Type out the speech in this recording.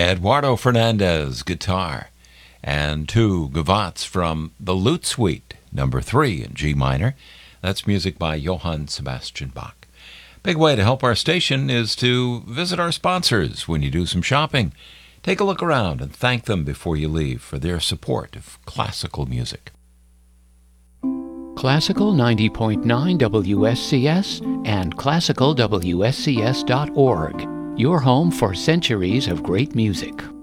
Eduardo Fernandez, guitar, and two gavottes from the Lute Suite, number 3 in G minor. That's music by Johann Sebastian Bach. Big way to help our station is to visit our sponsors when you do some shopping. Take a look around and thank them before you leave for their support of classical music. Classical 90.9 WSCS and classicalwscs.org. Your home for centuries of great music.